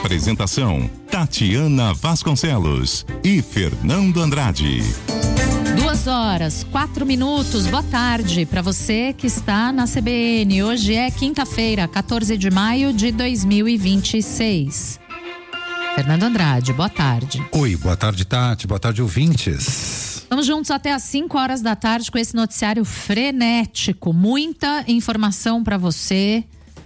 Apresentação: Tatiana Vasconcelos e Fernando Andrade. 2h04. Boa tarde para você que está na CBN. Hoje é quinta-feira, 14 de maio de 2026. Fernando Andrade, boa tarde. Oi, boa tarde, Tati. Boa tarde, ouvintes. Vamos juntos até às 5h da tarde com esse noticiário frenético. Muita informação para você,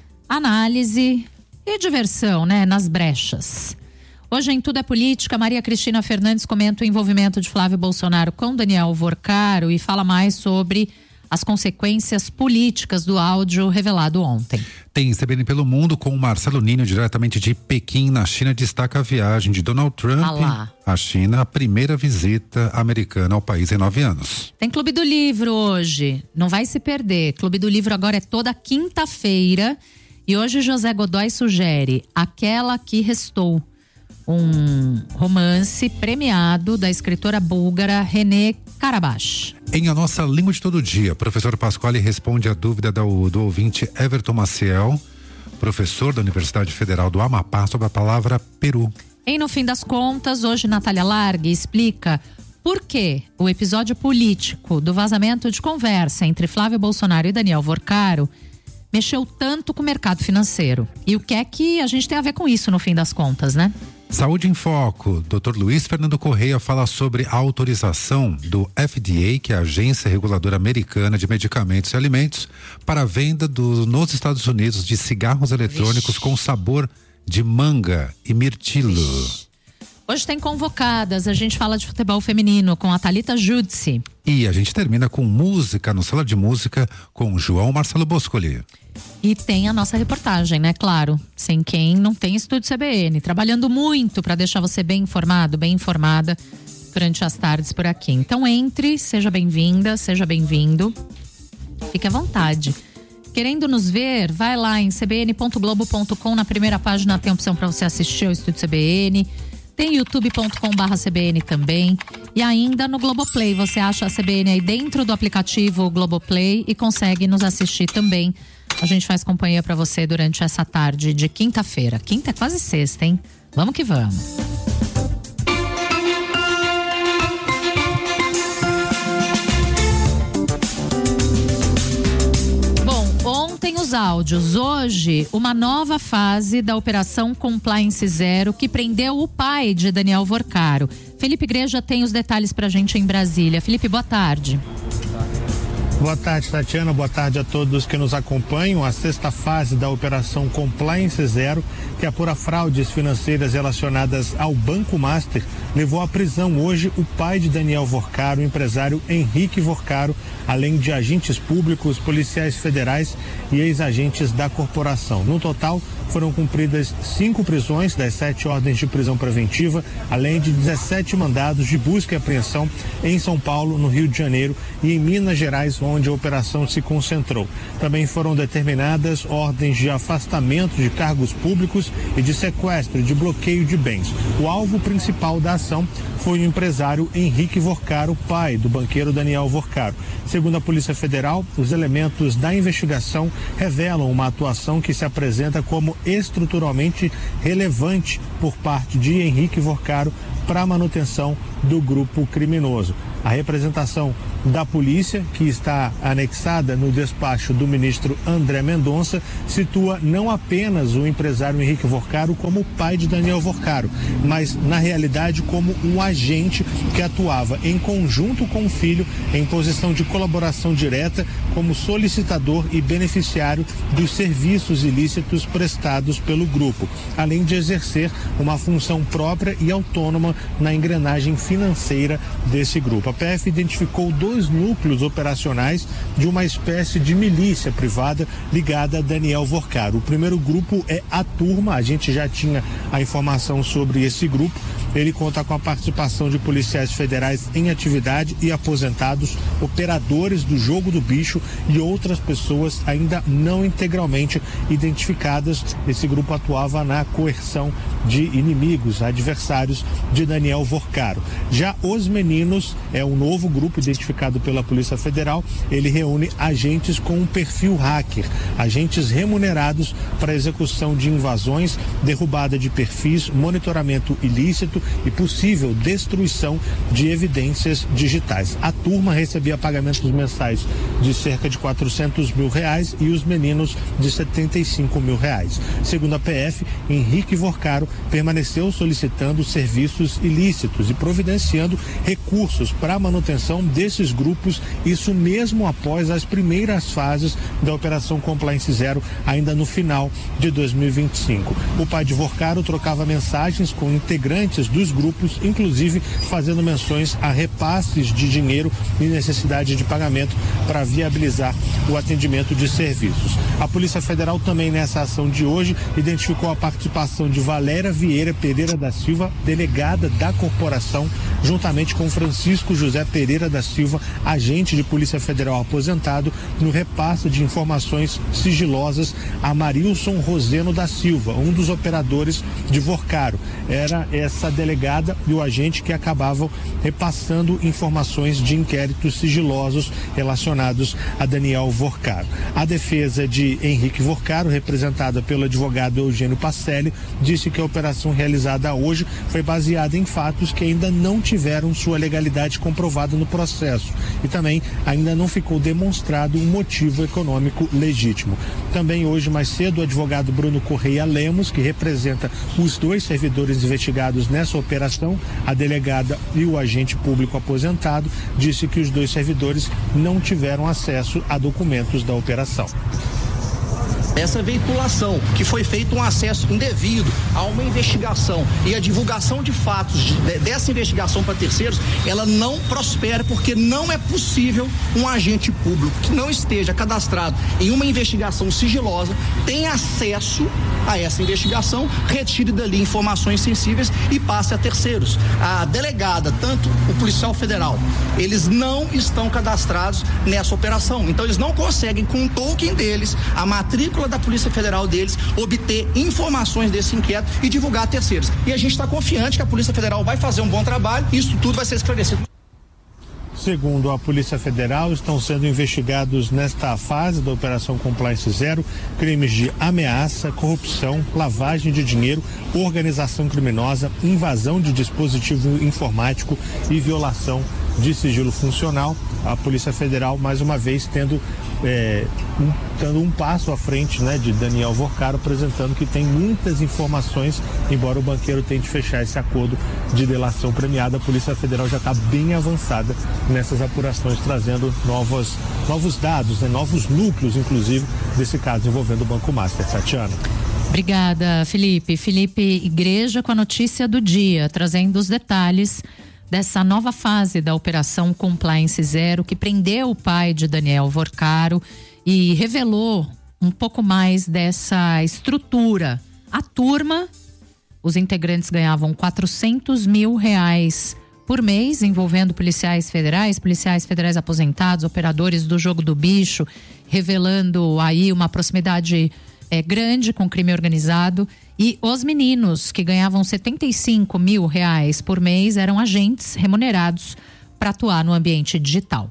análise e diversão, né? Nas brechas. Hoje em Tudo é Política, Maria Cristina Fernandes comenta o envolvimento de Flávio Bolsonaro com Daniel Vorcaro e fala mais sobre as consequências políticas do áudio revelado ontem. Tem CBN pelo Mundo com o Marcelo Ninho, diretamente de Pequim, na China, destaca a viagem de Donald Trump à China, a primeira visita americana ao país em 9 anos. Tem Clube do Livro hoje, não vai se perder. Clube do Livro agora é toda quinta-feira e hoje José Godoy sugere Aquela que Restou, um romance premiado da escritora búlgara René Karabach. Em A Nossa Língua de Todo Dia, professor Pasquale responde a dúvida do ouvinte Everton Maciel, professor da Universidade Federal do Amapá, sobre a palavra Peru. E no fim das contas, hoje Natália Largue explica por que o episódio político do vazamento de conversa entre Flávio Bolsonaro e Daniel Vorcaro mexeu tanto com o mercado financeiro. E o que é que a gente tem a ver com isso no fim das contas, né? Saúde em Foco. Dr. Luiz Fernando Correia fala sobre a autorização do FDA, que é a Agência Reguladora Americana de Medicamentos e Alimentos, para a venda nos Estados Unidos de cigarros eletrônicos com sabor de manga e mirtilo. Hoje tem convocadas, a gente fala de futebol feminino com a Thalita Judici. E a gente termina com música, no Sala de Música, com João Marcelo Boscoli. E tem a nossa reportagem, né? Claro, sem quem não tem Estúdio CBN, trabalhando muito para deixar você bem informado, bem informada durante as tardes por aqui. Então entre, seja bem-vinda, seja bem-vindo, fique à vontade. Querendo nos ver, vai lá em cbn.globo.com, na primeira página tem a opção para você assistir ao Estúdio CBN. Tem youtube.com/CBN também. E ainda no Globoplay, você acha a CBN aí dentro do aplicativo Globoplay e consegue nos assistir também. A gente faz companhia para você durante essa tarde de quinta-feira. Quinta é quase sexta, hein? Vamos que vamos. Ontem os áudios, hoje uma nova fase da Operação Compliance Zero que prendeu o pai de Daniel Vorcaro. Felipe Igreja tem os detalhes pra gente em Brasília. Felipe, boa tarde. Boa tarde, Tatiana. Boa tarde a todos que nos acompanham. A sexta fase da Operação Compliance Zero, que apura fraudes financeiras relacionadas ao Banco Master, levou à prisão hoje o pai de Daniel Vorcaro, o empresário Henrique Vorcaro, além de agentes públicos, policiais federais e ex-agentes da corporação. No total, foram cumpridas 5 prisões das 7 ordens de prisão preventiva, além de 17 mandados de busca e apreensão em São Paulo, no Rio de Janeiro e em Minas Gerais, onde a operação se concentrou. Também foram determinadas ordens de afastamento de cargos públicos e de sequestro, de bloqueio de bens. O alvo principal da ação foi o empresário Henrique Vorcaro, pai do banqueiro Daniel Vorcaro. Segundo a Polícia Federal, os elementos da investigação revelam uma atuação que se apresenta como estruturalmente relevante por parte de Henrique Vorcaro para a manutenção do grupo criminoso. A representação da polícia, que está anexada no despacho do ministro André Mendonça, situa não apenas o empresário Henrique Vorcaro como pai de Daniel Vorcaro, mas na realidade como um agente que atuava em conjunto com o filho em posição de colaboração direta como solicitador e beneficiário dos serviços ilícitos prestados pelo grupo, além de exercer uma função própria e autônoma na engrenagem financeira desse grupo. A PF identificou 2 núcleos operacionais de uma espécie de milícia privada ligada a Daniel Vorcaro. O primeiro grupo é a Turma, a gente já tinha a informação sobre esse grupo, Ele conta com a participação de policiais federais em atividade e aposentados, operadores do jogo do bicho e outras pessoas ainda não integralmente identificadas. Esse grupo atuava na coerção de inimigos, adversários de Daniel Vorcaro. Já os meninos é um novo grupo identificado pela Polícia Federal. Ele reúne agentes com um perfil hacker, agentes remunerados para execução de invasões, derrubada de perfis, monitoramento ilícito e possível destruição de evidências digitais. A turma recebia pagamentos mensais de cerca de R$400 mil e os meninos de R$75 mil. Segundo a PF, Henrique Vorcaro permaneceu solicitando serviços ilícitos e providenciando recursos para a manutenção desses grupos, isso mesmo após as primeiras fases da Operação Compliance Zero, ainda no final de 2025. O pai de Vorcaro trocava mensagens com integrantes dos grupos, inclusive fazendo menções a repasses de dinheiro e necessidade de pagamento para viabilizar o atendimento de serviços. A Polícia Federal também nessa ação de hoje identificou a participação de Valéria Vieira Pereira da Silva, delegada da corporação, juntamente com Francisco José Pereira da Silva, agente de Polícia Federal aposentado, no repasse de informações sigilosas a Marilson Roseno da Silva, um dos operadores de Vorcaro. Era essa delegada e o agente que acabavam repassando informações de inquéritos sigilosos relacionados a Daniel Vorcaro. A defesa de Henrique Vorcaro, representada pelo advogado Eugênio Pacelli, disse que a operação realizada hoje foi baseada em fatos que ainda não tiveram sua legalidade comprovada no processo e também ainda não ficou demonstrado um motivo econômico legítimo. Também hoje, mais cedo, o advogado Bruno Correia Lemos, que representa os dois servidores investigados nessa operação, a delegada e o agente público aposentado, disse que os dois servidores não tiveram acesso a documentos da operação. Essa veiculação, que foi feito um acesso indevido a uma investigação e a divulgação de fatos dessa investigação para terceiros, ela não prospera, porque não é possível um agente público que não esteja cadastrado em uma investigação sigilosa tenha acesso a essa investigação, retire dali informações sensíveis e passe a terceiros. A delegada, tanto o policial federal, eles não estão cadastrados nessa operação, então eles não conseguem, com o token deles, a matrícula da Polícia Federal deles, obter informações desse inquérito e divulgar a terceiros. E a gente está confiante que a Polícia Federal vai fazer um bom trabalho e isso tudo vai ser esclarecido. Segundo a Polícia Federal, estão sendo investigados nesta fase da Operação Compliance Zero crimes de ameaça, corrupção, lavagem de dinheiro, organização criminosa, invasão de dispositivo informático e violação de sigilo funcional. A Polícia Federal, mais uma vez, dando um passo à frente, né, de Daniel Vorcaro, apresentando que tem muitas informações, embora o banqueiro tente fechar esse acordo de delação premiada. A Polícia Federal já está bem avançada nessas apurações, trazendo novos dados, né, novos núcleos, inclusive, desse caso envolvendo o Banco Master. Tatiana. Obrigada, Felipe. Felipe Igreja com a notícia do dia, trazendo os detalhes dessa nova fase da Operação Compliance Zero, que prendeu o pai de Daniel Vorcaro e revelou um pouco mais dessa estrutura. A turma, os integrantes ganhavam R$400 mil por mês, envolvendo policiais federais aposentados, operadores do jogo do bicho, revelando aí uma proximidade grande com crime organizado. E os meninos, que ganhavam R$75 mil por mês, eram agentes remunerados para atuar no ambiente digital.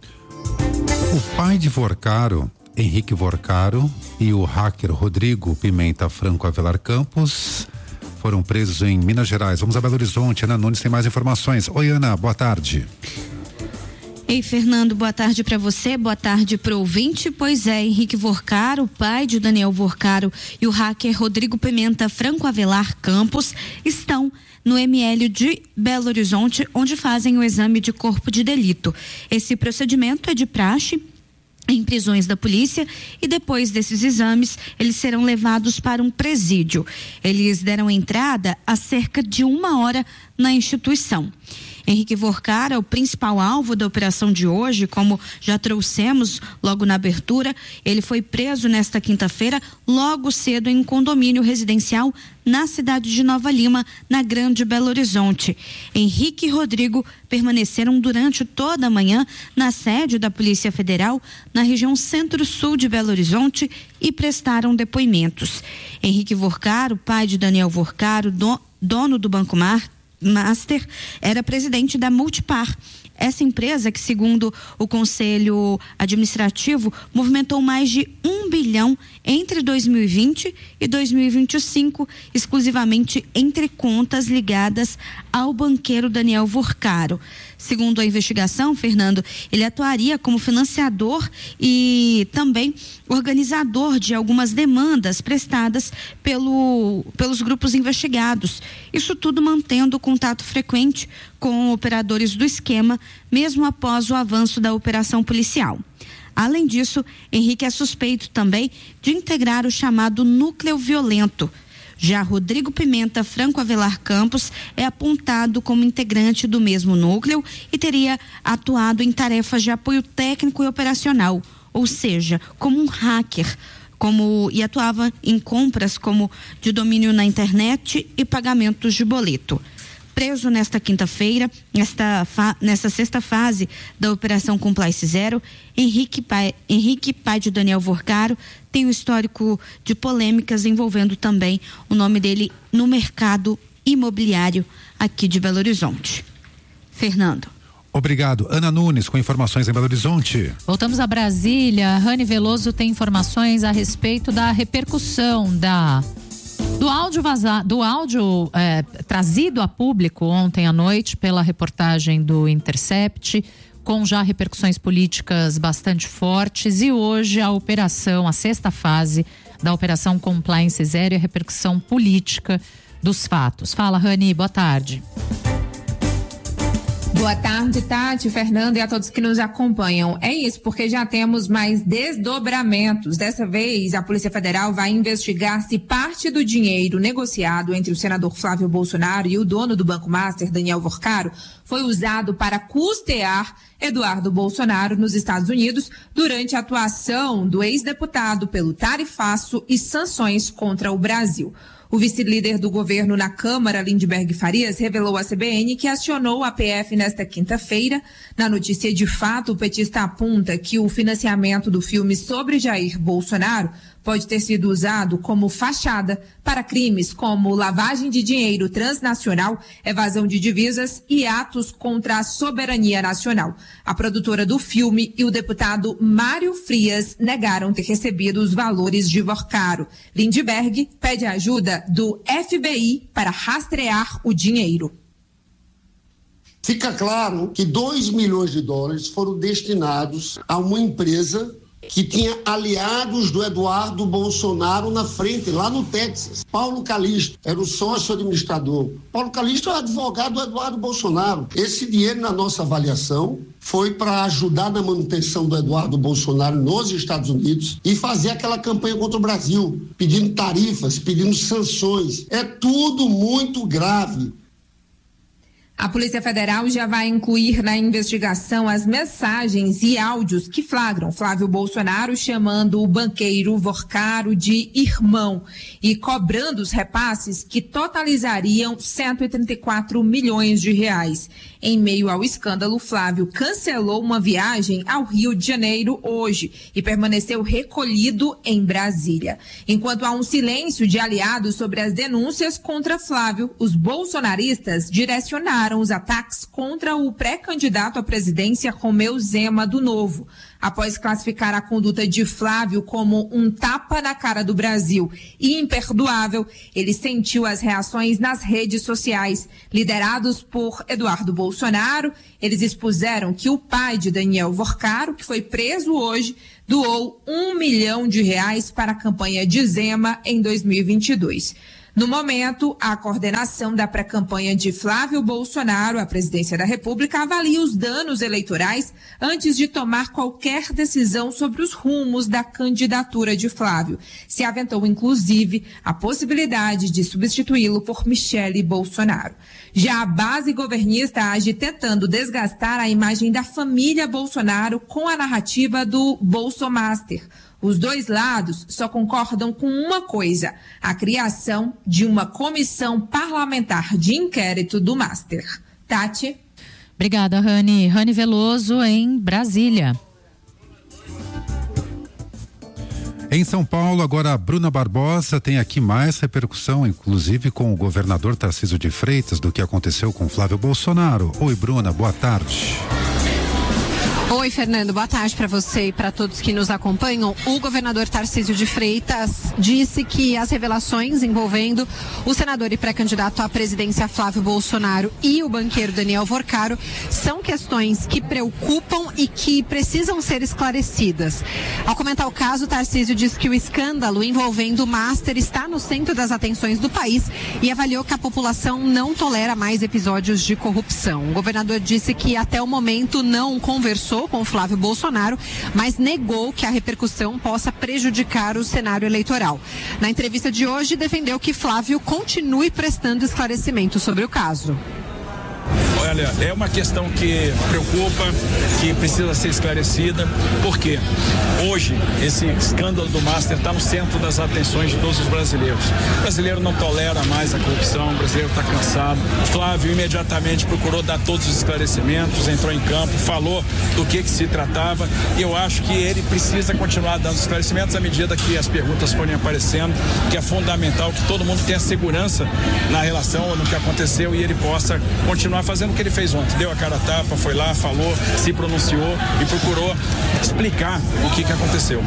O pai de Vorcaro, Henrique Vorcaro, e o hacker Rodrigo Pimenta Franco Avelar Campos foram presos em Minas Gerais. Vamos a Belo Horizonte. Ana Nunes tem mais informações. Oi, Ana, boa tarde. Ei, Fernando, boa tarde para você, boa tarde pro ouvinte. Pois é, Henrique Vorcaro, pai de Daniel Vorcaro, e o hacker Rodrigo Pimenta Franco Avelar Campos estão no ML de Belo Horizonte, onde fazem o exame de corpo de delito. Esse procedimento é de praxe em prisões da polícia e depois desses exames eles serão levados para um presídio. Eles deram entrada há cerca de 1 hora na instituição. Henrique Vorcara, o principal alvo da operação de hoje, como já trouxemos logo na abertura, ele foi preso nesta quinta-feira, logo cedo em um condomínio residencial na cidade de Nova Lima, na Grande Belo Horizonte. Henrique e Rodrigo permaneceram durante toda a manhã na sede da Polícia Federal, na região centro-sul de Belo Horizonte, e prestaram depoimentos. Henrique Vorcara, o pai de Daniel Vorcara, dono do Banco Master, era presidente da Multipar. Essa empresa que, segundo o Conselho Administrativo, movimentou mais de 1 bilhão entre 2020 e 2025, exclusivamente entre contas ligadas ao banqueiro Daniel Vorcara. Segundo a investigação, Fernando, ele atuaria como financiador e também organizador de algumas demandas prestadas pelos grupos investigados. Isso tudo mantendo contato frequente com operadores do esquema, mesmo após o avanço da operação policial. Além disso, Henrique é suspeito também de integrar o chamado núcleo violento. Já Rodrigo Pimenta Franco Avelar Campos é apontado como integrante do mesmo núcleo e teria atuado em tarefas de apoio técnico e operacional, ou seja, como um hacker, e atuava em compras como de domínio na internet e pagamentos de boleto. Preso nesta quinta-feira, nesta sexta fase da Operação Compliance Zero, Henrique, pai de Daniel Vorcara, tem um histórico de polêmicas envolvendo também o nome dele no mercado imobiliário aqui de Belo Horizonte. Fernando. Obrigado. Ana Nunes, com informações em Belo Horizonte. Voltamos a Brasília. Rani Veloso tem informações a respeito da repercussão do áudio trazido a público ontem à noite pela reportagem do Intercept, com já repercussões políticas bastante fortes, e hoje a sexta fase da Operação Compliance Zero e a repercussão política dos fatos. Fala, Rani, boa tarde. Boa tarde, Tati, Fernando e a todos que nos acompanham. É isso, porque já temos mais desdobramentos. Dessa vez, a Polícia Federal vai investigar se parte do dinheiro negociado entre o senador Flávio Bolsonaro e o dono do Banco Master, Daniel Vorcara, foi usado para custear Eduardo Bolsonaro nos Estados Unidos durante a atuação do ex-deputado pelo tarifaço e sanções contra o Brasil. O vice-líder do governo na Câmara, Lindbergh Farias, revelou à CBN que acionou a PF nesta quinta-feira. Na notícia de fato, o petista aponta que o financiamento do filme sobre Jair Bolsonaro pode ter sido usado como fachada para crimes como lavagem de dinheiro transnacional, evasão de divisas e atos contra a soberania nacional. A produtora do filme e o deputado Mário Frias negaram ter recebido os valores de Vorcara. Lindbergh pede ajuda do FBI para rastrear o dinheiro. Fica claro que 2 milhões de dólares foram destinados a uma empresa que tinha aliados do Eduardo Bolsonaro na frente, lá no Texas. Paulo Calixto era o sócio administrador. Paulo Calixto é advogado do Eduardo Bolsonaro. Esse dinheiro, na nossa avaliação, foi para ajudar na manutenção do Eduardo Bolsonaro nos Estados Unidos e fazer aquela campanha contra o Brasil, pedindo tarifas, pedindo sanções. É tudo muito grave. A Polícia Federal já vai incluir na investigação as mensagens e áudios que flagram Flávio Bolsonaro chamando o banqueiro Vorcara de irmão e cobrando os repasses que totalizariam 134 milhões de reais. Em meio ao escândalo, Flávio cancelou uma viagem ao Rio de Janeiro hoje e permaneceu recolhido em Brasília. Enquanto há um silêncio de aliados sobre as denúncias contra Flávio, os bolsonaristas direcionaram os ataques contra o pré-candidato à presidência Romeu Zema do Novo. Após classificar a conduta de Flávio como um tapa na cara do Brasil e imperdoável, ele sentiu as reações nas redes sociais. Liderados por Eduardo Bolsonaro, eles expuseram que o pai de Daniel Vorcara, que foi preso hoje, doou R$1 milhão para a campanha de Zema em 2022. No momento, a coordenação da pré-campanha de Flávio Bolsonaro à presidência da República avalia os danos eleitorais antes de tomar qualquer decisão sobre os rumos da candidatura de Flávio. Se aventou, inclusive, a possibilidade de substituí-lo por Michele Bolsonaro. Já a base governista age tentando desgastar a imagem da família Bolsonaro com a narrativa do Bolsomaster. Os dois lados só concordam com uma coisa: a criação de uma comissão parlamentar de inquérito do Master. Tati. Obrigada, Rani. Rani Veloso, em Brasília. Em São Paulo, agora a Bruna Barbosa tem aqui mais repercussão, inclusive com o governador Tarcísio de Freitas, do que aconteceu com Flávio Bolsonaro. Oi, Bruna, boa tarde. Oi, Fernando, boa tarde para você e para todos que nos acompanham. O governador Tarcísio de Freitas disse que as revelações envolvendo o senador e pré-candidato à presidência Flávio Bolsonaro e o banqueiro Daniel Vorcaro são questões que preocupam e que precisam ser esclarecidas. Ao comentar o caso, Tarcísio disse que o escândalo envolvendo o Master está no centro das atenções do país e avaliou que a população não tolera mais episódios de corrupção. O governador disse que até o momento não conversou com Flávio Bolsonaro, mas negou que a repercussão possa prejudicar o cenário eleitoral. Na entrevista de hoje, defendeu que Flávio continue prestando esclarecimentos sobre o caso. Olha, é uma questão que preocupa, que precisa ser esclarecida, porque hoje esse escândalo do Master está no centro das atenções de todos os brasileiros. O brasileiro não tolera mais a corrupção, o brasileiro está cansado. O Flávio imediatamente procurou dar todos os esclarecimentos, entrou em campo, falou do que se tratava, e eu acho que ele precisa continuar dando esclarecimentos à medida que as perguntas forem aparecendo, que é fundamental que todo mundo tenha segurança na relação, no que aconteceu, e ele possa continuar fazendo o que ele fez ontem, deu a cara a tapa, foi lá, falou, se pronunciou e procurou explicar o que aconteceu.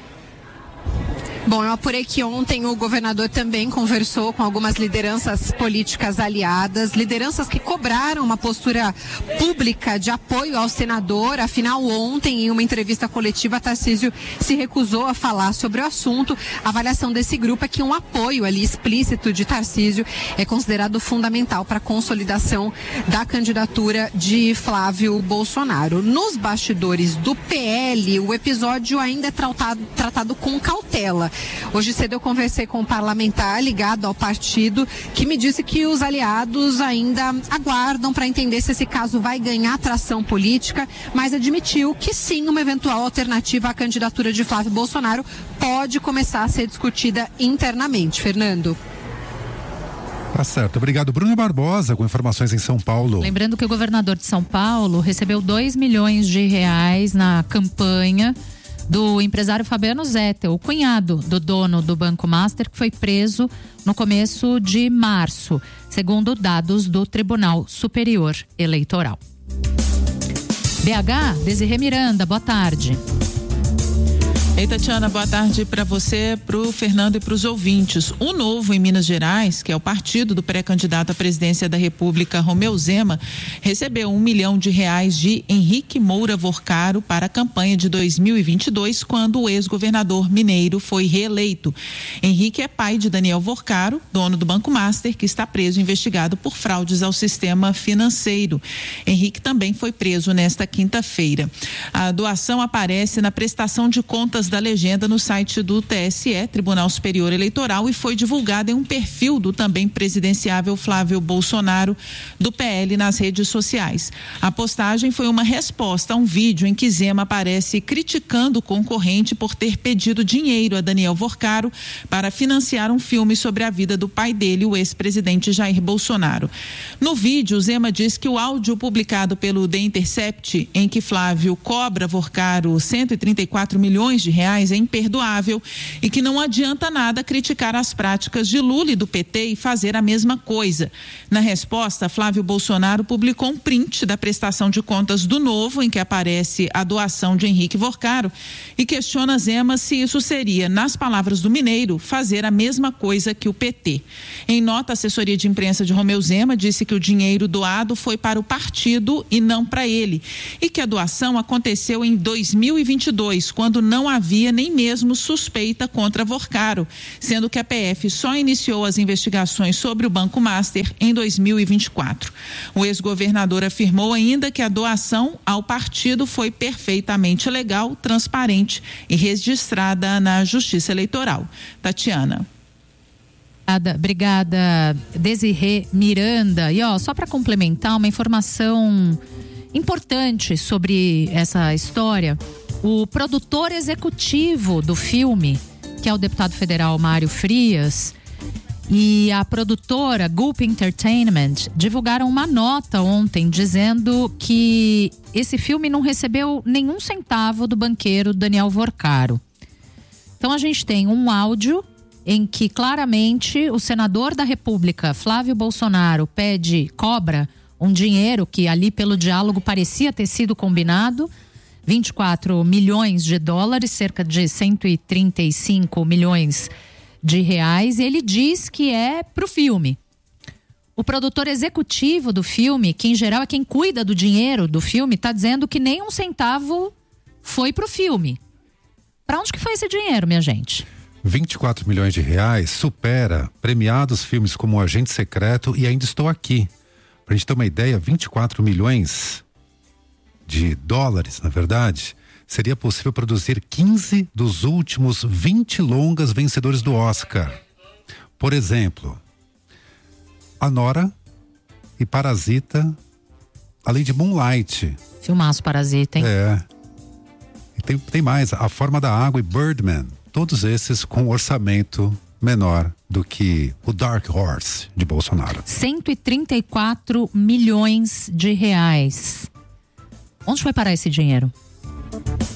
Bom, eu apurei que ontem o governador também conversou com algumas lideranças políticas aliadas, lideranças que cobraram uma postura pública de apoio ao senador. Afinal, ontem, em uma entrevista coletiva, Tarcísio se recusou a falar sobre o assunto. A avaliação desse grupo é que um apoio ali explícito de Tarcísio é considerado fundamental para a consolidação da candidatura de Flávio Bolsonaro. Nos bastidores do PL, o episódio ainda é tratado com cautela. Hoje cedo eu conversei com um parlamentar ligado ao partido que me disse que os aliados ainda aguardam para entender se esse caso vai ganhar tração política, mas admitiu que sim, uma eventual alternativa à candidatura de Flávio Bolsonaro pode começar a ser discutida internamente. Fernando. Tá certo. Obrigado, Bruna Barbosa, com informações em São Paulo. Lembrando que o governador de São Paulo recebeu R$2 milhões na campanha do empresário Fabiano Zettel, o cunhado do dono do Banco Master, que foi preso no começo de março, segundo dados do Tribunal Superior Eleitoral. BH, Desirê Miranda, boa tarde. Ei, Tatiana, boa tarde para você, para o Fernando e para os ouvintes. O Novo em Minas Gerais, que é o partido do pré-candidato à presidência da República, Romeu Zema, recebeu R$1 milhão de Henrique Moura Vorcaro para a campanha de 2022, quando o ex-governador mineiro foi reeleito. Henrique é pai de Daniel Vorcaro, dono do Banco Master, que está preso e investigado por fraudes ao sistema financeiro. Henrique também foi preso nesta quinta-feira. A doação aparece na prestação de contas da legenda no site do TSE, Tribunal Superior Eleitoral, e foi divulgada em um perfil do também presidenciável Flávio Bolsonaro, do PL, nas redes sociais. A postagem foi uma resposta a um vídeo em que Zema aparece criticando o concorrente por ter pedido dinheiro a Daniel Vorcaro para financiar um filme sobre a vida do pai dele, o ex-presidente Jair Bolsonaro. No vídeo, Zema diz que o áudio publicado pelo The Intercept, em que Flávio cobra Vorcaro R$134 milhões é imperdoável e que não adianta nada criticar as práticas de Lula e do PT e fazer a mesma coisa. Na resposta, Flávio Bolsonaro publicou um print da prestação de contas do Novo, em que aparece a doação de Henrique Vorcaro, e questiona Zema se isso seria, nas palavras do mineiro, fazer a mesma coisa que o PT. Em nota, a assessoria de imprensa de Romeu Zema disse que o dinheiro doado foi para o partido e não para ele, e que a doação aconteceu em 2022, quando não havia havia nem mesmo suspeita contra Vorcaro, sendo que a PF só iniciou as investigações sobre o Banco Master em 2024. O ex-governador afirmou ainda que a doação ao partido foi perfeitamente legal, transparente e registrada na Justiça Eleitoral. Tatiana. Obrigada, Desirê Miranda. E só para complementar uma informação importante sobre essa história, o produtor executivo do filme, que é o deputado federal Mário Frias, e a produtora Gulp Entertainment divulgaram uma nota ontem dizendo que esse filme não recebeu nenhum centavo do banqueiro Daniel Vorcaro. Então a gente tem um áudio em que claramente o senador da República, Flávio Bolsonaro, cobra um dinheiro que ali pelo diálogo parecia ter sido combinado, 24 milhões de dólares, cerca de 135 milhões de reais, e ele diz que é pro filme. O produtor executivo do filme, que em geral é quem cuida do dinheiro do filme, está dizendo que nem um centavo foi pro filme. Para onde que foi esse dinheiro, minha gente? 24 milhões de reais supera premiados filmes como O Agente Secreto e Ainda Estou Aqui. Pra gente ter uma ideia, 24 milhões de dólares, na verdade, seria possível produzir 15 dos últimos 20 longas vencedores do Oscar. Por exemplo, Anora e Parasita, além de Moonlight. Filmaço Parasita, hein? E tem mais, A Forma da Água e Birdman. Todos esses com orçamento menor do que o Dark Horse de Bolsonaro. 134 milhões de reais. Onde foi parar esse dinheiro?